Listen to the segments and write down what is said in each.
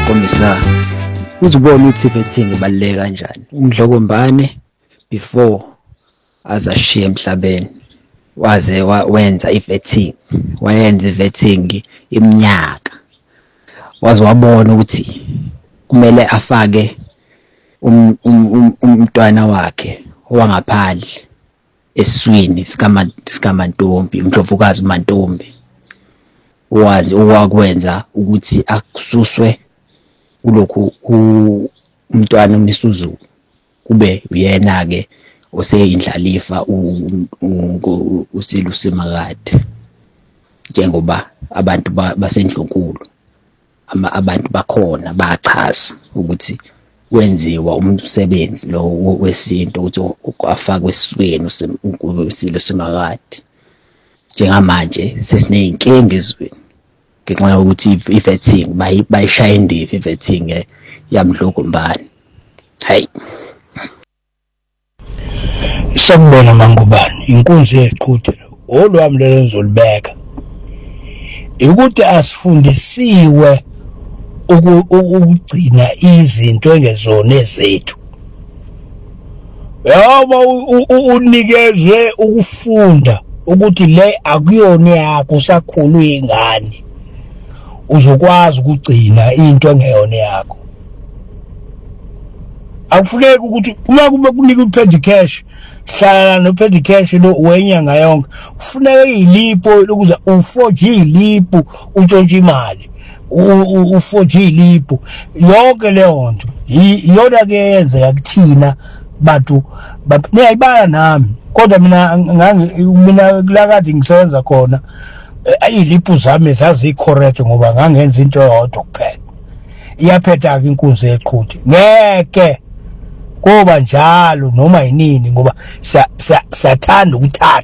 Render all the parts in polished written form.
ukukhombisa uzibona ukuthi i-vetting ibaluleke kanjani. uMdlokombane before azashiya emhlabeni waze wenza i-vetting, wayenza i-vetting iminyaka, waze wabona ukuthi kumele afake umntwana wakhe owangaphandle esiswini sikaMantombi, uNdlovukazi uMantombi, wakwenza ukuthi akususwe kulokhu umntwana uMisuzu kube uyena-ke oseyindlalifa uSilusi Makade, njengoba abantu baseNdlunkulu abantu bakhona bachaza ukuthi wenziwa umsebenzi lo wesinto ukuthi afakwe esiswini uSilusi Makade. Njengamanje sesiney'nkinga ezweni ngenxa yokuthi i-vetting bayishaya indiva i-vetting yaMdlokombane. Hayi, sakubona Mangubane, inkunzi yeqhude olwami lelo ngizolibeka ukuthi asifundisiwe ukugcina izinto engezona ezethu. Yabo unikezwe ukufunda ukuthi le akuyona yakho, usakhula uyingane, uzokwazi ukugcina into engeyona yakho. Akufuneki ukuthi uma kube kunika uPetty Cash, hlala noPetty Cash lo wenyanga yonke, kufuneka ilipo ukuze u4G ilipo utshontshe imali, u4G ilipo yonke leyo nto iyona ke yenzeka kuthina bantu niyayibala nami. Kodwa mina lakade ngisebenza khona ilipo zami zazi-correct ngoba ngangenza into eyodwa kuphela. Iyaphetha-ke inkunzi yeqhude, ngeke kuba njalo noma yinini ngoba siyathanda ukuthatha.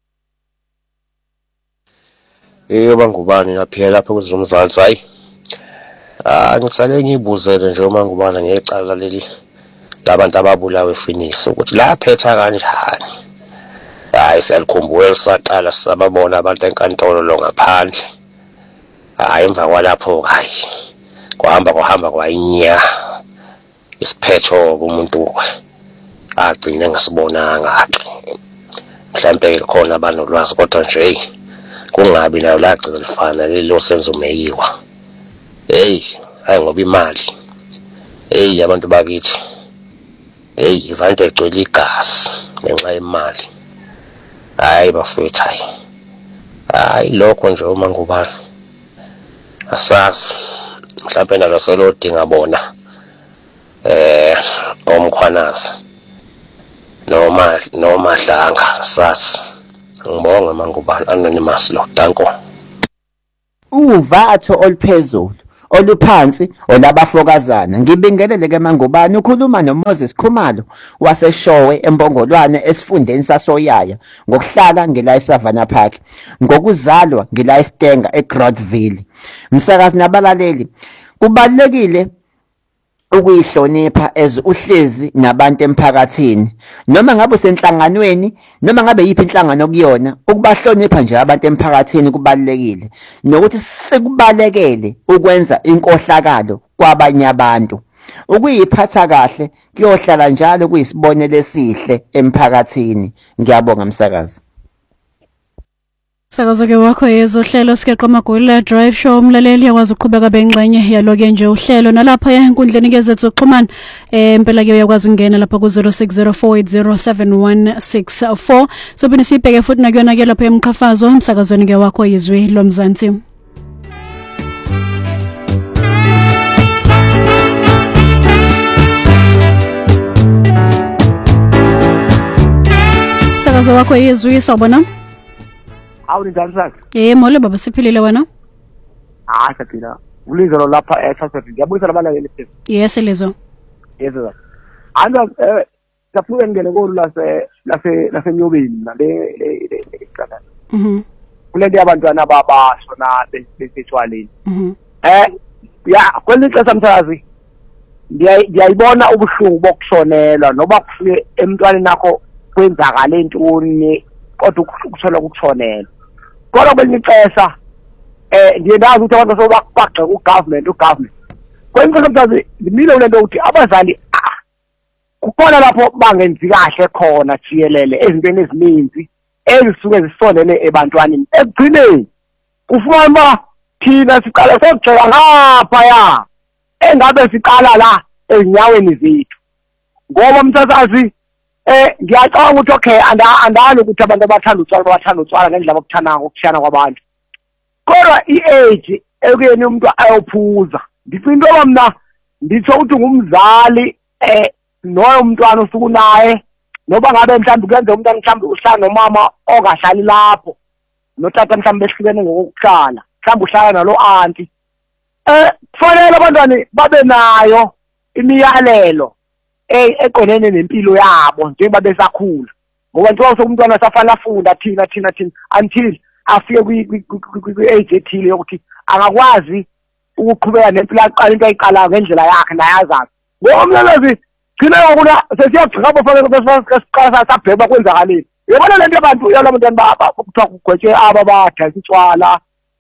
Mangubane ngaphela lapha kuzomzansi. Hayi, ngisale ngiyibuzele nje uMangubane ngecala leli labantu ababulawe ePhoenix ukuthi laphetha kanjani. Hayi, siyalikhumbula saqala sababona abantu enkantolo lo ngaphandle. Hayi, emva kwalapho hayi kwahamba kwayinya isiphetho kumuntu agcine ngasibonanga. Mhlambe khona abanolwazi kodwa nje kungabi nayo lagcina lifana lelo senzo meyiwa. Hayi ngoba imali abantu bakithi izanto egcwele igazi ngenxa yemali. Hayi bafethu, hayi lokho nje uMangubane asazi mhlawumbe nalo selodinga bona omkhwanazi noma dlanga sasi. Ngibonge Mangubane, Anonymous lo, danko. Uvatho oluphezulu oluphansi olabafokazana. Ngibingelele ke Mangubane, ukhuluma noMoses Khumalo waseShowe eMpongolwane esifundeni saSoyaya, ngokuhlala ngila eSavannah Park, ngokuzalwa ngila eStenga eGrotville. Msakazi nabalaleli, kubalulekile ukuyihlonipha as uhlezi nabantu emphakathini, noma ngabe usenhlanganweni noma ngabe yiphi inhlangano kuyona. Ukubahlonipha nje abantu emphakathini kubalulekile, nokuthi sekubalekele ukwenza inkohlakalo kwabanye abantu. Ukuyiphatha kahle kuyohlala njalo kuyisibonelo esihle emphakathini. Ngiyabonga msakazi. Sakazo-ke wakho yezohlelo sikeqa amagula drive show. Umlaleli yakwazi ukuqhubeka bengxenye yalo-ke nje uhlelo nalapha enkundleni zethu zokuxhumana. Impela-ke uyakwazi ukungena lapha ku-0604807164. Sobini sibheke futhi nakuyona-ke lapha emqhafazo emsakazweni-ke wakho yizwi lomzansi. Sakazo wakho yizwi, sawubona? Awuni njani sakhe? Molo baba, siphilile wena? Saphila. Ulizelo lapha eThathwe. Ngiyabuyisa labalaleli phezulu. Yes lezo. Yes sir. Anda ngafuna ngene kolu lase Nyobeni nale ecala. Kulento yabantwana abashona besethwaleni. Ya kwelinye ixesha mthazi ngiyayibona ubuhlungu bokushonelwa noba kufike emntwaneni nakho kwenzakala intoni kodwa ukuthola ukushonelwa. Kodwa kwelinye ixesha ndiye ndazi ukuthi abantu sobaqhaqa ugovernment kwenza mntazi ngimile ulento ukuthi abazali kukhona lapho bangenzi kahle khona jiyelele ezintweni ezininzi ezisuke zisondele ebantwaneni ekugcineni kufuna thina siqala sokujeka ngapha ya engabe siqala la ezinyaweni zethu ngoba mthathazi ngiyacabanga ukuthi okay andalo ukuthi abantu abathanda utshwala ngendlela abakuthanda ngokushiyana kwabantu kodwa i-age ekuyeni umuntu ayophuza ndicinga into mna nditsho ukuthi ngumzali noyo umntwana usuku naye noba ngabe mhlawumbe kuyenza umntwana mhlawumbe uhlala nomama ongahlali lapho notata mhlawumbe behlukene ngokuhlala mhlawumbe uhlala nalo auntie kufanele abantwana babe nayo imiyalelo eqondene nempilo yabo njengoba besakhula ngoba njengoba umntwana safana afunda thina until afike kwi-age ethile yokuthi angakwazi ukuqhubeka nempilo aqala into ayiqalayo ngendlela yakhe nayazazi ngoba mlalazi gcina yokuna sesiyagcika bofanele siqala sabheka kwenzakaleni yabona lento abantu yalabantwana bakuthiwa kugwetshwe aba badayisa utshwala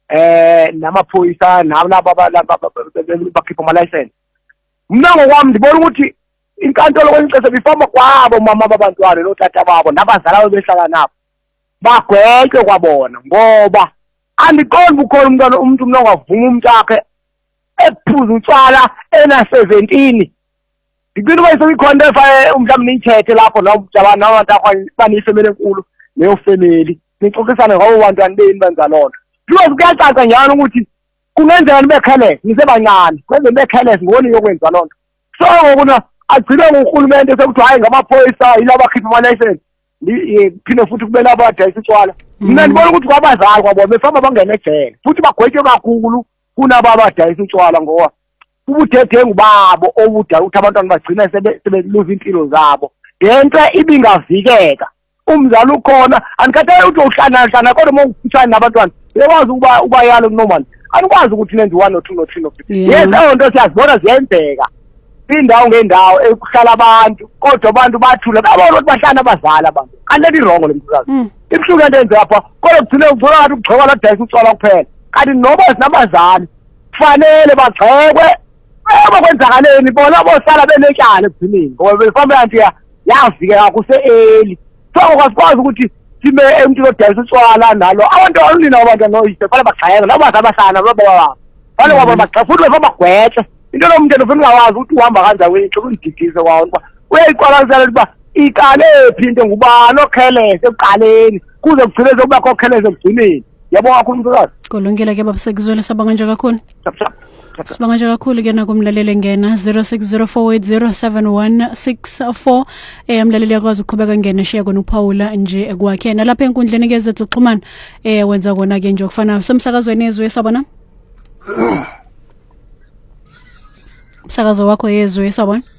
namaphoyisa nabo bakhipha ama-license mna ngokwami ndibona ukuthi inkantolo kwencese bifama kwabo mama babantwana notata babo nabazalayo behlala nabo bagwetshwe kwabona ngoba andiqondi bukhona umuntu mna ongavuma umuntu akhe ephuza utshwala ena-17 ndiqina uba iseyikhona mhlawumbe niyithethe lapho nabantu baniyifemeli enkulu leyo femeli nixoxisane ngabo bantwana beni benza loo nto because kuyacaca njalo ukuthi kungenzeka nibe careless nisebancane kwenze nibe careless ngoni yokwenza loo nto so ngokuna agcine ngurhulumente sekuthi hayi ngamaphoyisa yilabo akhipha ama-license phinde futhi kubele abadayisa utshwala mna ndibona ukuthi kwabazali kwabo befama bangene ejele futhi bagwetshwe kakhulu kunabo abadayisa utshwala ngoba ubudedengu babo obudala ukuthi abantwana bagcina sebeluza impilo zabo ngento ibingavikeka umzali ukhona andikhathele ukuthi uhlana kodwa uma uphithana nabantwana uyakwazi ubayalo normal anikwazi ukuthi nenze 1 or 2 or 3 or 4 yes eyo nto siyazibona ziyenzeka indawo ngendawo ekuhlala abantu kodwa abantu bathula babona ukuthi bahlana abazali abantu kanti irongo lemthukazi ibhluka into enze lapha kodwa kugcine kugcoka ngathi ukugcoka la dayisa utshwala kuphela kanti noba sinabazali kufanele bagxekwe bakwenzakaleni bona bosala benetyala ekugcineni ngoba befamba yanti yavikeka kuse-eli so kwasikwazi ukuthi sime emntwini odayisa utshwala nalo abantu onina abantwana noyise fane bagxeke nabazali abahlana bababa fane kwabo bagxeke futhi befamba bagwetshe into lomuntu ufuna ungawazi ukuthi uhamba kanjani wethu undidise kwawo ukuba uyayiqwalasela ukuba iqalephi into ngubani okhelese ekuqaleni kuze kugcine sokubakho okhelese ekugcineni yabonga kakhulu umntokazi kulungile ke babusekuzwela sabanga nje kakhulu sibanga nje kakhulu ke nakumlaleli ngena 0604807164 umlaleli yakwazi uqhubeka ngene shiya kona uPaula nje kwakhe nalapha enkundleni ke zethu uxhumana wenza kona ke nje okufana semsakazweni ezwe sabona umsakazo wakho yezwe sabona